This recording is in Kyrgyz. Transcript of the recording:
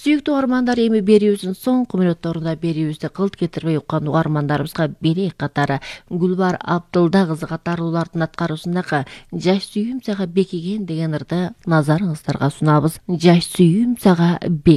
Сүйүктүү угармандар, эми берүүбүздүн соңку мүнөттөрүндө берүүбүздү кылт кетирбей уккан угармандарыбызга белек катары Гүлбар Абдылда кызы катарлуулардын аткаруусундагы Жаш сүйүүм сага бекиген деген ырды назарыңыздарга сунабыз. Жаш сүйүүм сага